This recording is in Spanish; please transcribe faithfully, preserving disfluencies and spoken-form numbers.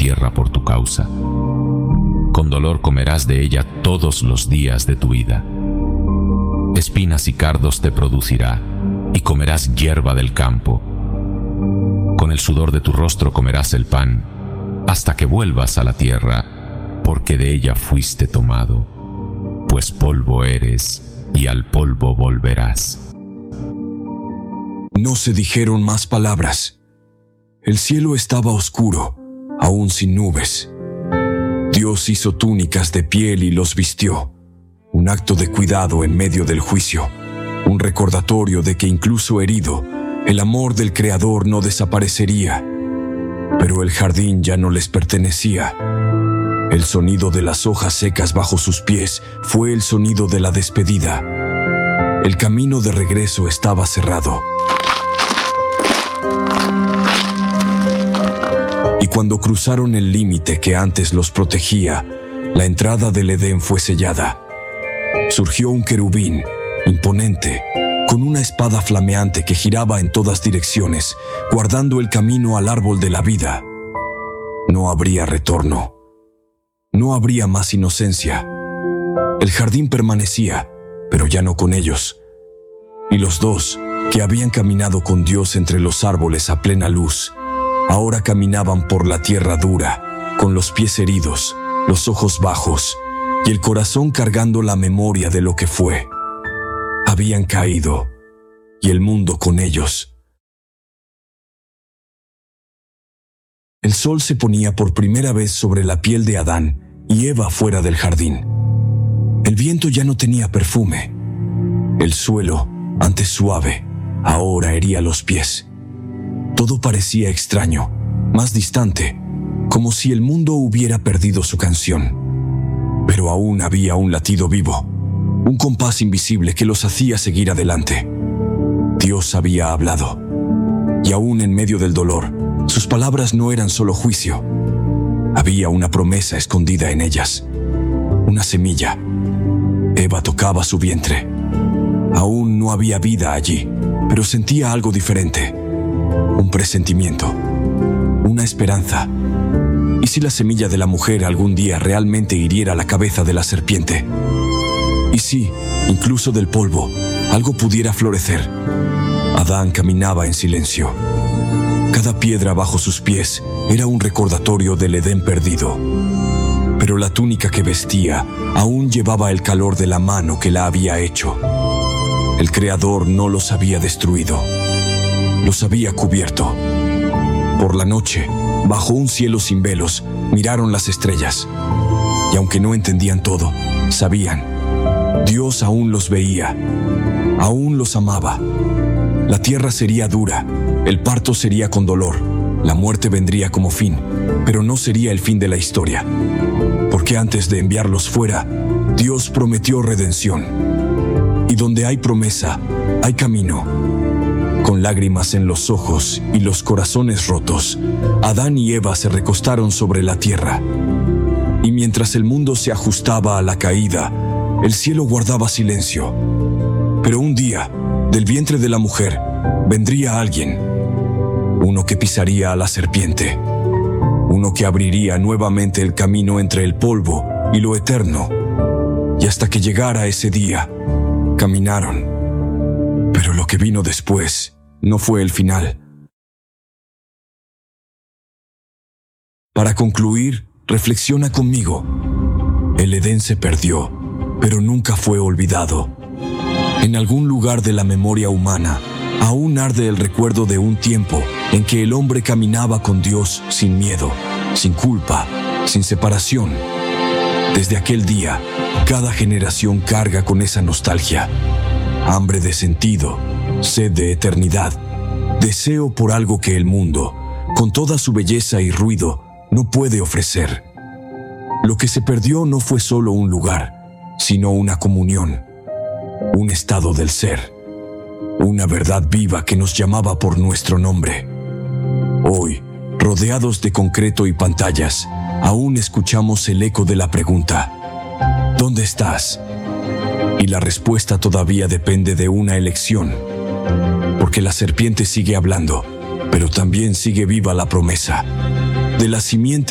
tierra por tu causa. Con dolor comerás de ella todos los días de tu vida. Espinas y cardos te producirá, y comerás hierba del campo. Con el sudor de tu rostro comerás el pan, hasta que vuelvas a la tierra, porque de ella fuiste tomado, pues polvo eres, y al polvo volverás. No se dijeron más palabras. El cielo estaba oscuro, aún sin nubes. Dios hizo túnicas de piel y los vistió, un acto de cuidado en medio del juicio, un recordatorio de que incluso herido, el amor del Creador no desaparecería. Pero el jardín ya no les pertenecía. El sonido de las hojas secas bajo sus pies fue el sonido de la despedida. El camino de regreso estaba cerrado. Y cuando cruzaron el límite que antes los protegía, la entrada del Edén fue sellada. Surgió un querubín, imponente, con una espada flameante que giraba en todas direcciones, guardando el camino al árbol de la vida. No habría retorno. No habría más inocencia. El jardín permanecía, pero ya no con ellos. Y los dos, que habían caminado con Dios entre los árboles a plena luz, ahora caminaban por la tierra dura, con los pies heridos, los ojos bajos y el corazón cargando la memoria de lo que fue. Habían caído, y el mundo con ellos. El sol se ponía por primera vez sobre la piel de Adán y Eva fuera del jardín. El viento ya no tenía perfume. El suelo, antes suave, ahora hería los pies. Todo parecía extraño, más distante, como si el mundo hubiera perdido su canción. Pero aún había un latido vivo, un compás invisible que los hacía seguir adelante. Dios había hablado, y aún en medio del dolor, sus palabras no eran solo juicio. Había una promesa escondida en ellas, una semilla. Eva tocaba su vientre. Aún no había vida allí, pero sentía algo diferente, un presentimiento, una esperanza. ¿Y si la semilla de la mujer algún día realmente hiriera la cabeza de la serpiente? ¿Y si, incluso del polvo, algo pudiera florecer? Adán caminaba en silencio. Cada piedra bajo sus pies era un recordatorio del Edén perdido. Pero la túnica que vestía aún llevaba el calor de la mano que la había hecho. El Creador no los había destruido, los había cubierto. Por la noche, bajo un cielo sin velos, miraron las estrellas. Y aunque no entendían todo, sabían. Dios aún los veía, aún los amaba. La tierra sería dura, el parto sería con dolor, la muerte vendría como fin, pero no sería el fin de la historia. Porque antes de enviarlos fuera, Dios prometió redención. Y donde hay promesa, hay camino. Con lágrimas en los ojos y los corazones rotos, Adán y Eva se recostaron sobre la tierra. Y mientras el mundo se ajustaba a la caída, el cielo guardaba silencio. Pero un día, del vientre de la mujer, vendría alguien. Uno que pisaría a la serpiente. Uno que abriría nuevamente el camino entre el polvo y lo eterno. Y hasta que llegara ese día, caminaron. Pero lo que vino después no fue el final. Para concluir, reflexiona conmigo. El Edén se perdió, pero nunca fue olvidado. En algún lugar de la memoria humana, aún arde el recuerdo de un tiempo en que el hombre caminaba con Dios sin miedo, sin culpa, sin separación. Desde aquel día, cada generación carga con esa nostalgia. Hambre de sentido, sed de eternidad, deseo por algo que el mundo, con toda su belleza y ruido, no puede ofrecer. Lo que se perdió no fue solo un lugar, sino una comunión, un estado del ser, una verdad viva que nos llamaba por nuestro nombre. Hoy, rodeados de concreto y pantallas, aún escuchamos el eco de la pregunta: ¿dónde estás? Y la respuesta todavía depende de una elección, porque la serpiente sigue hablando, pero también sigue viva la promesa de la simiente